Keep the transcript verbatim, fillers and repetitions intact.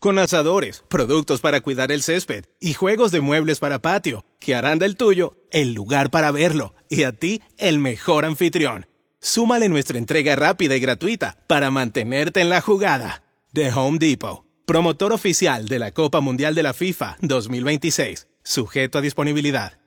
con asadores, productos para cuidar el césped y juegos de muebles para patio, que harán del tuyo el lugar para verlo y a ti el mejor anfitrión. Súmale nuestra entrega rápida y gratuita para mantenerte en la jugada. The Home Depot, promotor oficial de la Copa Mundial de la FIFA dos mil veintiséis, sujeto a disponibilidad.